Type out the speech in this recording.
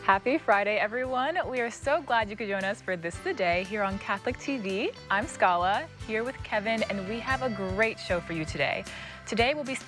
Happy Friday, everyone. We are so glad you could join us for This the Day here on Catholic TV. I'm Scala, here with Kevin, and we have a great show for you today. Today we'll be